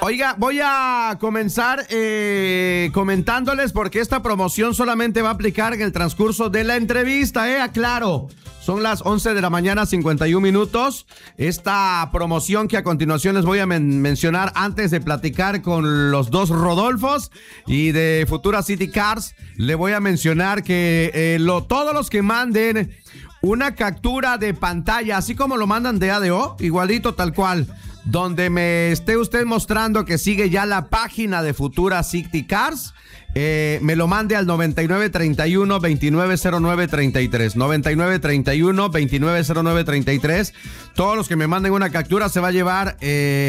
Oiga, voy a comenzar comentándoles porque esta promoción solamente va a aplicar en el transcurso de la entrevista, aclaro. Son las 11 de la mañana, 51 minutos. Esta promoción que a continuación les voy a mencionar antes de platicar con los dos Rodolfos y de Futura City Cars, le voy a mencionar que todos los que manden una captura de pantalla, así como lo mandan de ADO, igualito tal cual, donde me esté usted mostrando que sigue ya la página de Futura City Cars, me lo mande al 9931-290933. 9931-290933. Todos los que me manden una captura se va a llevar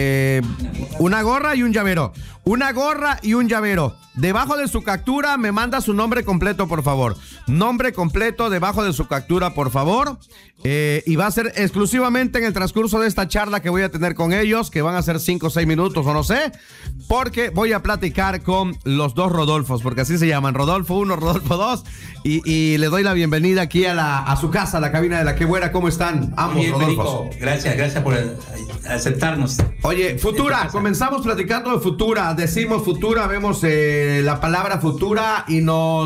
una gorra y un llavero. Una gorra y un llavero. Debajo de su captura me manda su nombre completo, por favor. Nombre completo debajo de su captura, por favor. Y va a ser exclusivamente en el transcurso de esta charla que voy a tener con ellos, que van a ser 5 o 6 minutos o no sé, porque voy a platicar con los dos Rodolfos, porque así se llaman, Rodolfo 1, Rodolfo 2, y le doy la bienvenida aquí a su casa, a la cabina de La Qué Buena. ¿Cómo están ambos, bien, Rodolfos? Perico, gracias por aceptarnos. Oye, Futura, comenzamos platicando de Futura. Decimos Futura, vemos la palabra Futura y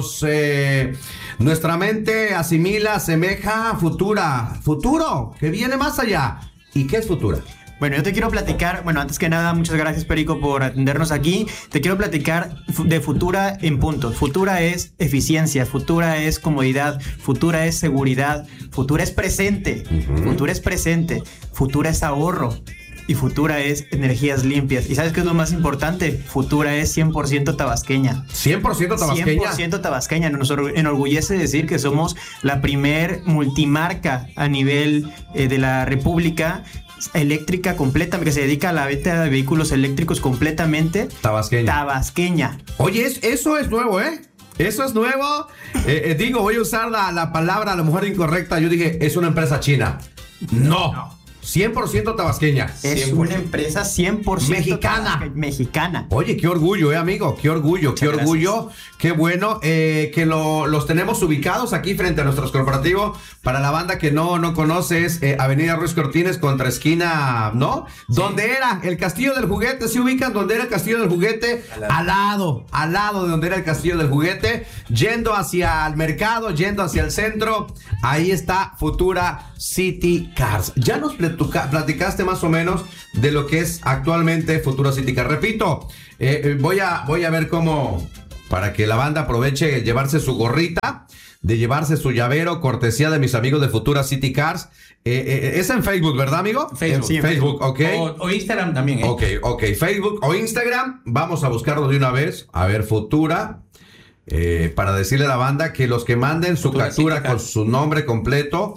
nuestra mente asimila, asemeja Futura. Futuro, que viene más allá. ¿Y qué es Futura? Bueno, yo te quiero platicar, antes que nada, muchas gracias, Perico, por atendernos aquí. Te quiero platicar de Futura en puntos. Futura es eficiencia, Futura es comodidad, Futura es seguridad, Futura es presente, Futura es presente, Futura es ahorro y Futura es energías limpias. ¿Y sabes qué es lo más importante? Futura es 100% tabasqueña. ¿100% tabasqueña? 100% tabasqueña. Nos enorgullece decir que somos la primer multimarca a nivel de la República eléctrica completa, que se dedica a la venta de vehículos eléctricos completamente tabasqueña. Oye, eso es nuevo, Eso es nuevo. Voy a usar la palabra a lo mejor incorrecta. Yo dije, es una empresa china. No. 100% tabasqueña. Es una empresa 100% mexicana. Oye, qué orgullo, amigo. Qué orgullo, muchas qué orgullo. Gracias. Qué bueno que los tenemos ubicados aquí frente a nuestros corporativos. Para la banda que no conoce, es Avenida Ruiz Cortines contra esquina, ¿no? Sí. Donde era el Castillo del Juguete. ¿Se ubican donde era el Castillo del Juguete? Al lado de donde era el Castillo del Juguete. Yendo hacia el mercado, yendo hacia el centro. Ahí está Futura City Cars. Ya nos platicaste más o menos de lo que es actualmente Futura City Cars. Repito, voy a ver cómo, para que la banda aproveche llevarse su gorrita, de llevarse su llavero, cortesía de mis amigos de Futura City Cars. Es en Facebook, ¿verdad, amigo? Facebook. Sí, Facebook, ok. O Instagram también, Ok, Facebook o Instagram. Vamos a buscarlo de una vez. A ver, Futura. Para decirle a la banda que los que manden su captura con su nombre completo,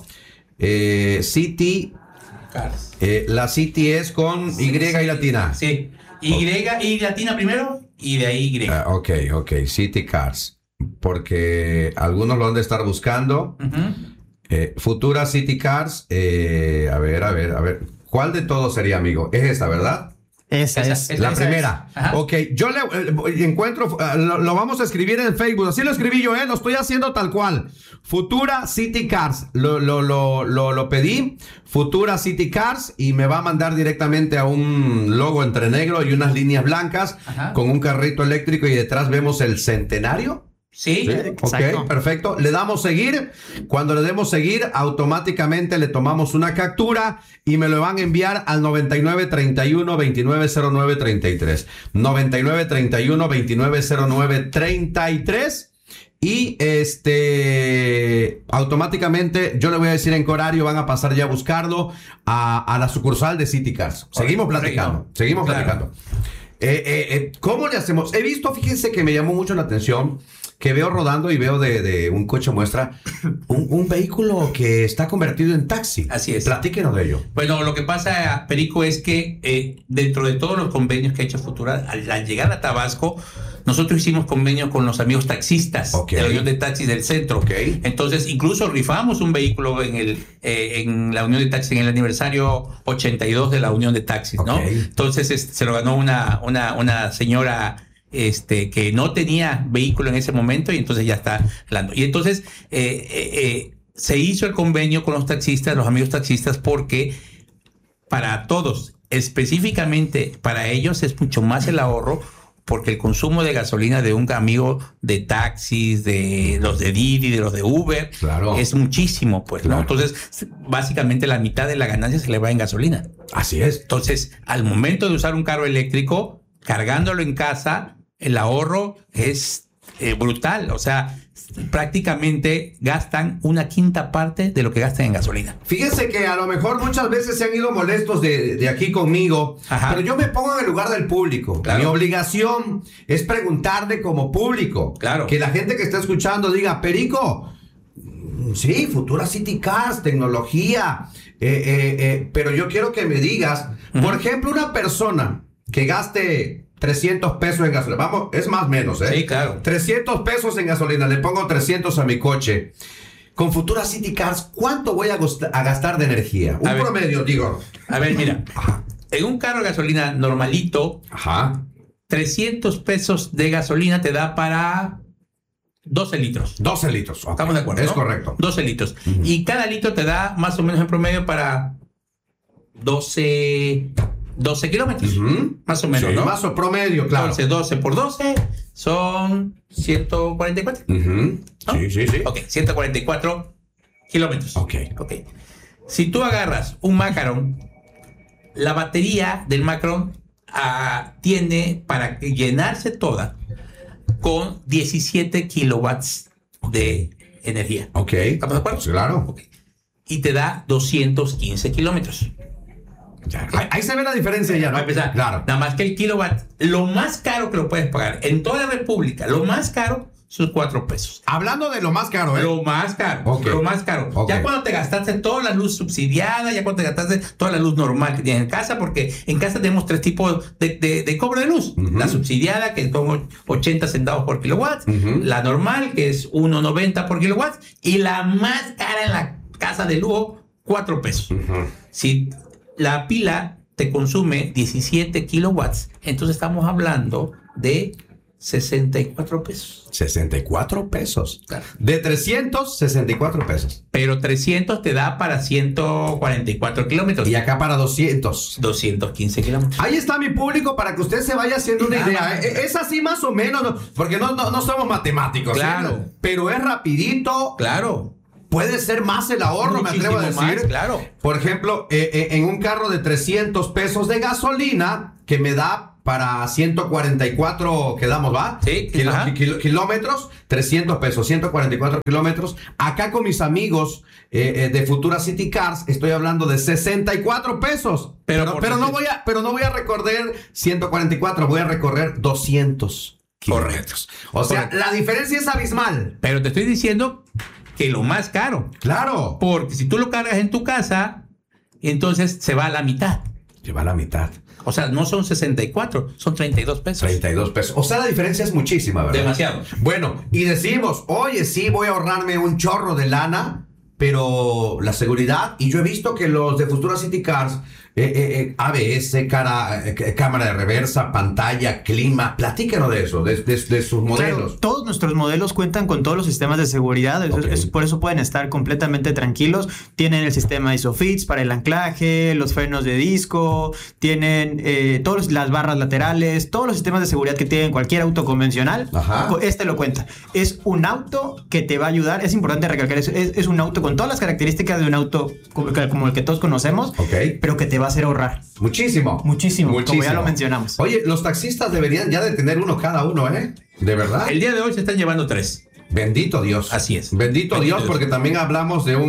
City Cars. La City es con Y y latina. Sí. Y latina primero y de ahí Y. Ok. City Cars. Porque algunos lo han de estar buscando. Futura City Cars. A ver. ¿Cuál de todos sería, amigo? Es esta, ¿verdad? Esa es la primera. Ok, yo le encuentro, lo vamos a escribir en Facebook. Así lo escribí yo, lo estoy haciendo tal cual. Futura City Cars. Lo pedí. Futura City Cars. Y me va a mandar directamente a un logo entre negro y unas líneas blancas. Con un carrito eléctrico. Y detrás vemos el centenario. Sí, ok, perfecto. Le damos seguir. Cuando le demos seguir, automáticamente le tomamos una captura y me lo van a enviar al 9931-290933. 9931-290933. Y automáticamente yo le voy a decir en qué horario van a pasar ya a buscarlo a la sucursal de City Cars. Seguimos platicando. ¿Cómo le hacemos? He visto, fíjense que me llamó mucho la atención, que veo rodando y veo de un coche muestra un vehículo que está convertido en taxi. Así es. Platíquenos de ello. Bueno, lo que pasa, Perico, es que dentro de todos los convenios que ha hecho Futura, al llegar a Tabasco, nosotros hicimos convenio con los amigos taxistas de la Unión de Taxis del Centro. Entonces, incluso rifamos un vehículo en la Unión de Taxis en el aniversario 82 de la Unión de Taxis, ¿no? Entonces, se lo ganó una señora que no tenía vehículo en ese momento y entonces ya está hablando. Y entonces se hizo el convenio con los taxistas, los amigos taxistas, porque para todos específicamente para ellos es mucho más el ahorro, porque el consumo de gasolina de un amigo de taxis, de los de Didi, de los de Uber, claro, es muchísimo, pues, claro, ¿no? Entonces, básicamente la mitad de la ganancia se le va en gasolina. Así es. Entonces, al momento de usar un carro eléctrico, cargándolo en casa, el ahorro es brutal. O sea, prácticamente gastan una quinta parte de lo que gastan en gasolina. Fíjense que a lo mejor muchas veces se han ido molestos de aquí conmigo, ajá, pero yo me pongo en el lugar del público. Claro. Mi obligación es preguntarle como público. Claro. Que la gente que está escuchando diga, Perico, sí, Futura City Cars, tecnología, pero yo quiero que me digas, por ejemplo, una persona que gaste 300 pesos en gasolina. Vamos, es más o menos, ¿eh? Sí, claro. 300 pesos en gasolina. Le pongo 300 a mi coche. Con Futura City Cars, ¿cuánto voy a gastar de energía? Un promedio, digo. A ver, mira. Ajá. En un carro de gasolina normalito, ajá, 300 pesos de gasolina te da para 12 litros. 12 litros. Okay. Estamos de acuerdo, Es ¿no? correcto. 12 litros. Y cada litro te da más o menos en promedio para 12 kilómetros, más o menos, sí, ¿no? Más o promedio, claro. Entonces, 12 por 12 son 144. ¿No? Sí, sí, sí. Ok, 144 kilómetros. Ok. Si tú agarras un Macaron, la batería del Macaron tiene para llenarse toda con 17 kilowatts de energía. Ok. ¿Estamos de acuerdo? Sí, claro. Okay. Y te da 215 kilómetros. Ya, ahí se ve la diferencia ya, ¿no? Va a empezar. Claro. Nada más que el kilowatt, lo más caro que lo puedes pagar en toda la República, lo más caro son 4 pesos. Hablando de lo más caro, ¿eh? Lo más caro. Okay. Lo más caro. Okay. Ya cuando te gastaste toda la luz subsidiada, ya cuando te gastaste toda la luz normal que tienes en casa, porque en casa tenemos 3 tipos de cobro de luz. La subsidiada, que es como 80 centavos por kilowatt, la normal, que es 1.90 por kilowatt, y la más cara en la casa de lujo, 4 pesos. Si la pila te consume 17 kilowatts, entonces estamos hablando de 64 pesos. 64 pesos. Claro. De 300, 64 pesos. Pero 300 te da para 144 kilómetros. Y acá para 200. 215 kilómetros. Ahí está mi público para que usted se vaya haciendo una idea. Es así más o menos, ¿no? Porque no somos matemáticos. Claro. ¿Sí? Pero es rapidito. Claro. Puede ser más el ahorro, muchísimo me atrevo a decir. Más, claro. Por ejemplo, en un carro de 300 pesos de gasolina, que me da para 144, quedamos, ¿va? Sí, kilómetros, 300 pesos, 144 kilómetros. Acá con mis amigos de Futura City Cars, estoy hablando de 64 pesos. Pero no voy a recorrer 144, voy a recorrer 200 kilómetros. O sea, la diferencia es abismal. Pero te estoy diciendo que lo más caro. Claro. Porque si tú lo cargas en tu casa, entonces se va a la mitad. Se va a la mitad. O sea, no son 64, son 32 pesos. 32 pesos. O sea, la diferencia es muchísima, ¿verdad? Demasiado. Bueno, y decimos, oye, sí, voy a ahorrarme un chorro de lana, pero la seguridad, y yo he visto que los de Futura City Cars, ABS, cámara de reversa, pantalla, clima, platícanos de eso, de sus modelos. Claro, todos nuestros modelos cuentan con todos los sistemas de seguridad, por eso pueden estar completamente tranquilos. Tienen el sistema ISOFIX para el anclaje, los frenos de disco, tienen las barras laterales, todos los sistemas de seguridad que tienen cualquier auto convencional. Ajá. Este lo cuenta. Es un auto que te va a ayudar, es importante recalcar eso, es un auto con todas las características de un auto como el que todos conocemos, pero que te va a hacer ahorrar. Muchísimo, como ya lo mencionamos. Oye, los taxistas deberían ya de tener uno cada uno, ¿eh? ¿De verdad? El día de hoy se están llevando 3. Bendito Dios. Así es. Bendito Dios, porque también hablamos de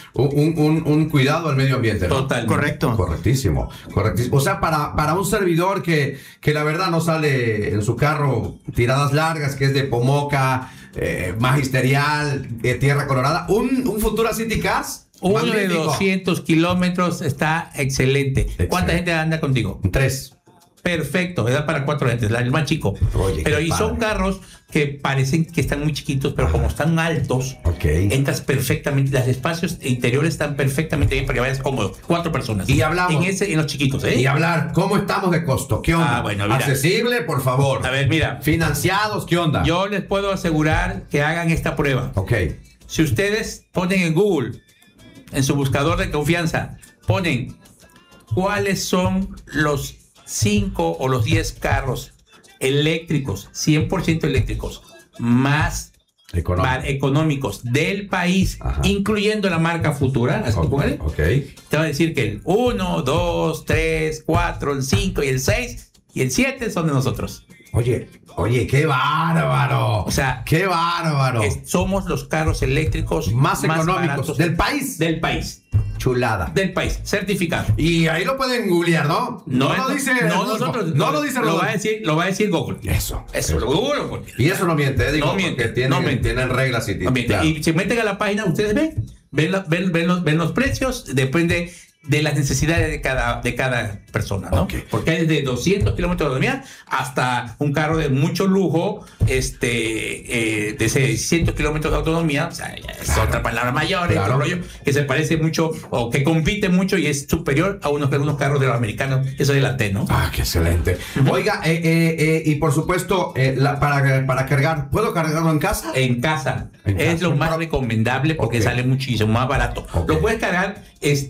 un cuidado al medio ambiente, ¿no? Total. Correcto. Correctísimo. O sea, para un servidor que la verdad no sale en su carro tiradas largas, que es de Pomoca, Magisterial, Tierra Colorada, un Futura City Cars. Uno magnífico. de 200 kilómetros está excelente. ¿Cuánta gente anda contigo? 3. Perfecto, da para 4 gentes, el más chico. Oye, pero y padre. son carros que parecen que están muy chiquitos, pero como están altos, entras perfectamente. Los espacios interiores están perfectamente bien para que vayas cómodo. 4 personas. Y hablamos. En los chiquitos, ¿eh? Y hablar, ¿cómo estamos de costo? ¿Qué onda? Bueno, mira. Accesible, por favor. A ver, mira. Financiados, ¿qué onda? Yo les puedo asegurar que hagan esta prueba. Ok. Si ustedes ponen en Google, en su buscador de confianza, ponen cuáles son los 5 o los 10 carros eléctricos, 100% eléctricos, más económicos del país, incluyendo la marca Futura. Te va a decir que el 1, 2, 3, 4, el 5 y el 6 y el 7 son de nosotros. Oye, qué bárbaro. O sea, qué bárbaro. Somos los carros eléctricos más económicos baratos del país. Del país. Chulada. Del país, certificado. Y ahí lo pueden googlear, ¿no? No lo dice nosotros. No lo dice Rodolfo. Lo va a decir Google. Eso. Google. Y eso no miente, digo, no miente, porque tienen reglas y no miente. Claro. Y se meten a la página, ustedes ven los precios, depende de las necesidades de cada persona, ¿no? Okay. Porque hay desde 200 kilómetros de autonomía hasta un carro de mucho lujo, de 600 kilómetros de autonomía, o sea, es otra palabra mayor, otro rollo, que se parece mucho o que compite mucho y es superior a unos carros de los americanos, eso delante, ¿no? Qué excelente. Oiga, y por supuesto, para cargar, ¿puedo cargarlo en casa? En casa. Es lo más recomendable porque sale muchísimo más barato. Lo puedes cargar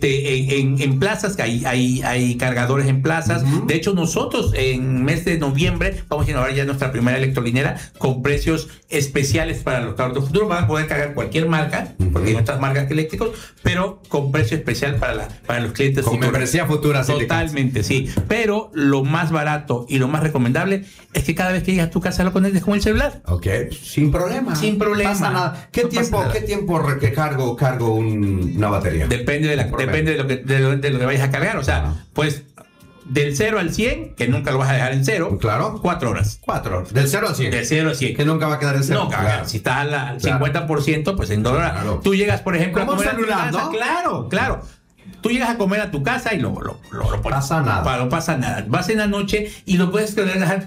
en plazas, que hay cargadores en plazas. De hecho, nosotros en mes de noviembre vamos a inaugurar ya nuestra primera electrolinera con precios especiales para los carros de futuro. Van a poder cargar cualquier marca, porque hay otras marcas eléctricos, pero con precio especial para los clientes con membresía Futura. Totalmente, sí. Pero lo más barato y lo más recomendable es que cada vez que llegas a tu casa lo conectes con el celular. Ok, sin problema. Sin problema. Pasa nada. ¿Qué tiempo que cargo una batería? Depende de lo que vayas a cargar. O sea, pues del 0 al 100, que nunca lo vas a dejar en 0. Claro. 4 horas. 4 horas. Del 0 al 100. Del 0 al 100. Que nunca va a quedar en 0. No, claro. Si estás al 50%, pues en 2 horas. Claro. Tú llegas, por ejemplo, a comer celular, a tu casa. ¿no? Claro. Tú llegas a comer a tu casa y lo pones. Pasa nada. No pasa nada. Vas en la noche y lo puedes dejar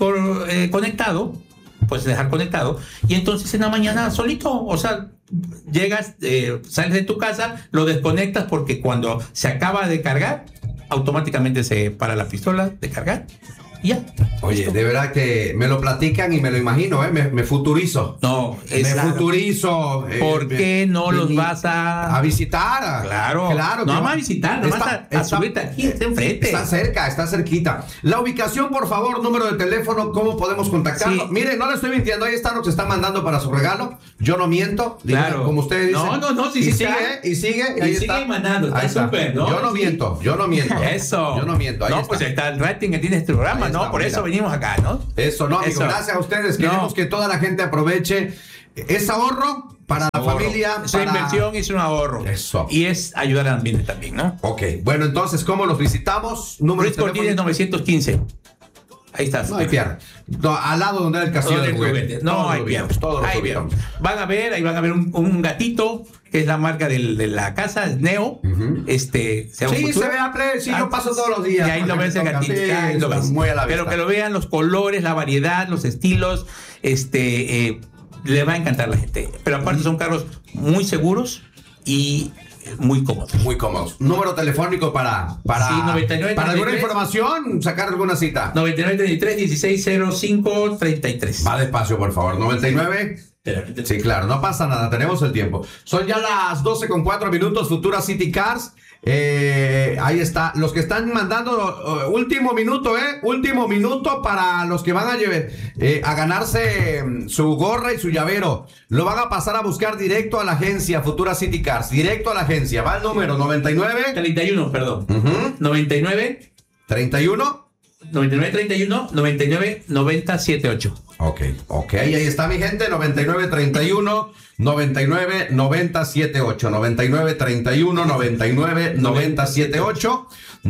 conectado. Puedes dejar conectado. Y entonces en la mañana solito, o sea, llegas, sales de tu casa, lo desconectas porque cuando se acaba de cargar, automáticamente se para la pistola de cargar y ya. Oye, listo. De verdad que me lo platican y me lo imagino, me futurizo. No, me futurizo. ¿Por qué no los vas a visitar? Claro. No vamos a visitar, nomás a subirte aquí, está enfrente. Está cerca, está cerquita. La ubicación, por favor, número de teléfono, ¿cómo podemos contactarlo? Sí. Mire, no le estoy mintiendo, ahí está lo que se está mandando para su regalo. Yo no miento, claro. Como ustedes dicen. No, sí, y sigue, ahí está. Sigue mandando, está súper, ¿no? Yo no miento. Eso. Yo no miento, ahí no, está. Pues está el rating que tiene este programa, ahí ¿no? Está, por eso venimos acá, ¿no? Eso, no, amigo, gracias a ustedes. Queremos que toda la gente aproveche. Es ahorro para la familia. Es una inversión y es un ahorro. Eso. Y es ayudar al ambiente también, ¿no? Ok, bueno, entonces, ¿cómo los visitamos? Luis Cortines 915. Ahí está. No hay pierde. No, al lado donde era el castillo del juguete. No hay pierde. Van a ver un gatito, que es la marca de la casa, es Neo. Se ve a play, sí, yo paso todos los días. Y ahí lo ves el gatito. Pero que lo vean, los colores, la variedad, los estilos, le va a encantar a la gente. Pero aparte son carros muy seguros y muy cómodos. Muy cómodos. Número telefónico para 99, para alguna información, sacar alguna cita. 9933-1605-33. Va despacio, por favor. 99. Sí, claro, no pasa nada, tenemos el tiempo. Son ya las 12:04, Futura City Cars. Ahí está, los que están mandando último minuto para los que van a ganarse su gorra y su llavero. Lo van a pasar a buscar directo a la agencia Futura City Cars, directo a la agencia. Va el número 31, perdón. 9931-9078. Ok, ahí está mi gente, 9931-999078, 9931-999078,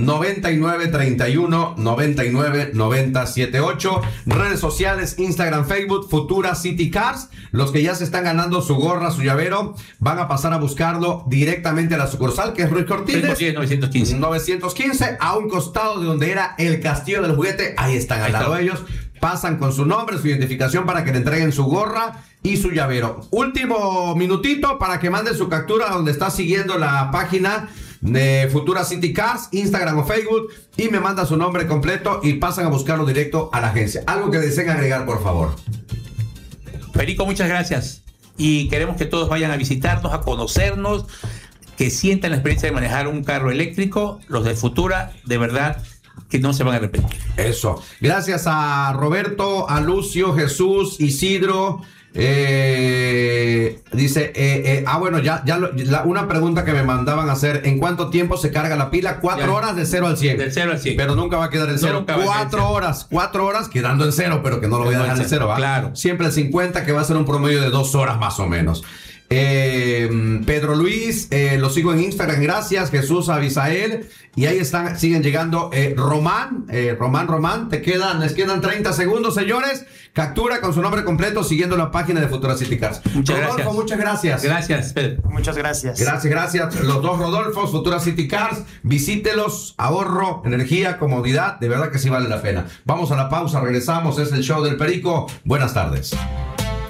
9931-999078, redes sociales, Instagram, Facebook, Futura City Cars. Los que ya se están ganando su gorra, su llavero, van a pasar a buscarlo directamente a la sucursal, que es Ruiz Cortines 915, a un costado de donde era el castillo del juguete. Ahí están al lado de ellos. Pasan con su nombre, su identificación para que le entreguen su gorra y su llavero. Último minutito para que manden su captura donde está siguiendo la página de Futura City Cars, Instagram o Facebook, y me manda su nombre completo y pasan a buscarlo directo a la agencia. Algo que deseen agregar, por favor. Perico, muchas gracias. Y queremos que todos vayan a visitarnos, a conocernos, que sientan la experiencia de manejar un carro eléctrico, los de Futura, de verdad, que no se van a arrepentir. Eso. Gracias a Roberto, a Lucio, Jesús, Isidro. Dice, bueno, una pregunta que me mandaban a hacer: ¿en cuánto tiempo se carga la pila? 4 horas de 0 al 100. Del 0 al 100. Pero nunca va a quedar en 0. 4 horas quedando en 0, pero que no lo voy a dejar en 0, ¿va? Claro. Siempre el 50, que va a ser un promedio de 2 horas más o menos. Pedro Luis, lo sigo en Instagram, gracias. Jesús Abisael, y ahí están, siguen llegando. Román, les quedan 30 segundos, señores. Captura con su nombre completo siguiendo la página de Futura City Cars. Rodolfo, muchas gracias. Gracias, Pedro. Muchas gracias. Gracias. Los dos Rodolfos, Futura City Cars, visítelos, ahorro, energía, comodidad, de verdad que sí vale la pena. Vamos a la pausa, regresamos, es el show del Perico. Buenas tardes.